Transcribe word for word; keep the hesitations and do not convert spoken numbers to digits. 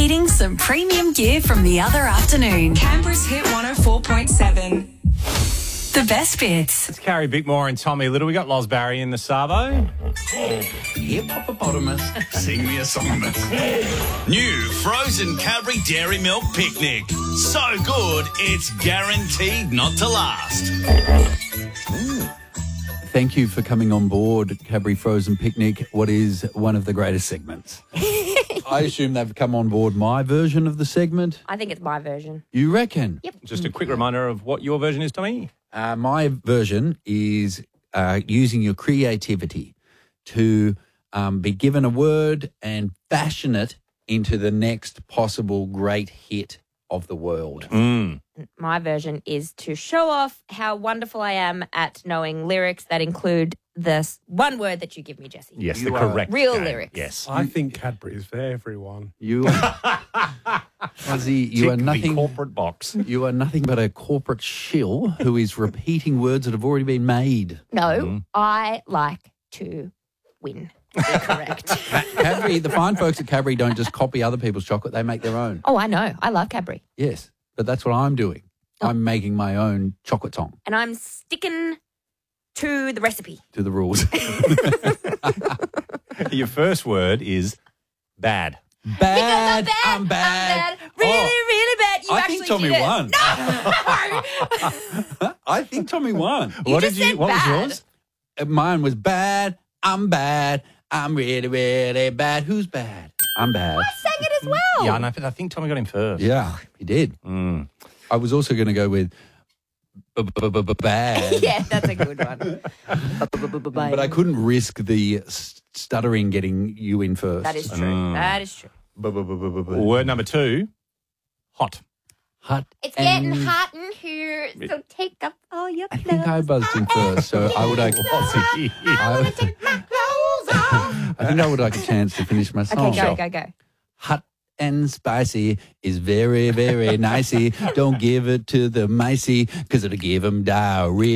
Eating some premium gear from the other afternoon. Canberra's Hit one oh four point seven. The best bits. It's Carrie Bickmore and Tommy Little. We got Loz Barry in the Savo. Hippopotamus, sing me a song. New frozen Cadbury Dairy Milk Picnic. So good, it's guaranteed not to last. Thank you for coming on board Cadbury Frozen Picnic, what is one of the greatest segments. I assume they've come on board my version of the segment. I think it's my version. You reckon? Yep. Just a quick reminder of what your version is, Tommy. Uh, my version is uh, using your creativity to um, be given a word and fashion it into the next possible great hit of the world. Mm. My version is to show off how wonderful I am at knowing lyrics that include this one word that you give me, Jesse. Yes, You the are correct real game. lyrics. Yes. I think Cadbury is for everyone. You, Ozzy, you are Tick the nothing. corporate box. You are nothing but a corporate shill who is repeating words that have already been made. No, I like to win. Be correct. Cadbury, the fine folks at Cadbury don't just copy other people's chocolate; they make their own. Oh, I know. I love Cadbury. Yes, but that's what I'm doing. Oh. I'm making my own chocolate tongue And I'm sticking to the recipe. to the rules. Your first word is bad. Bad, Because I'm I'm I'm bad. bad. Really, Oh, really bad. You I actually think Tommy did it. won. No. I think Tommy won. You what just did you? said What bad. was yours? Uh, Mine was bad. I'm bad. I'm really, really bad. Who's bad? I'm bad. I sang it as well. Yeah, I know, but I think Tommy got him first. Yeah, he did. Mm. I was also going to go with b- b- b- b- bad. Yeah, that's a good one. But I couldn't risk the s- stuttering getting you in first. That is true. Mm. That is true. Word number two, hot. hot. It's and- getting hot in here, so take up all your I clothes. think I buzzed in first, so I would like. I, would- Take my clothes off. I think I would like a chance to finish my song. Okay, go, go, go. Hot and spicy is very, very nicey. Don't give it to the micey, because it'll give them diarrhea.